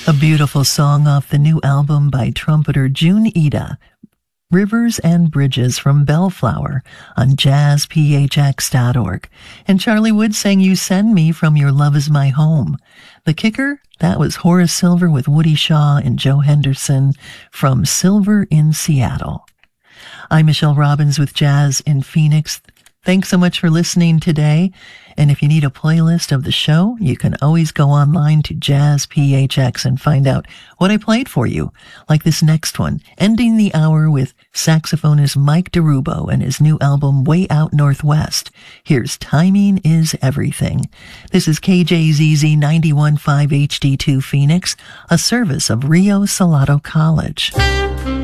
A beautiful song off the new album by trumpeter June Ida, Rivers and Bridges from Bellflower on jazzphx.org. And Charlie Wood sang You Send Me from Your Love Is My Home. The kicker, that was Horace Silver with Woody Shaw and Joe Henderson from Silver in Seattle. I'm Michelle Robbins with Jazz in Phoenix. Thanks so much for listening today. And if you need a playlist of the show, you can always go online to Jazz PHX and find out what I played for you, like this next one, ending the hour with saxophonist Mike DeRubo and his new album Way Out Northwest. Here's Timing is Everything. This is KJZZ 91.5 HD2 Phoenix, a service of Rio Salado College.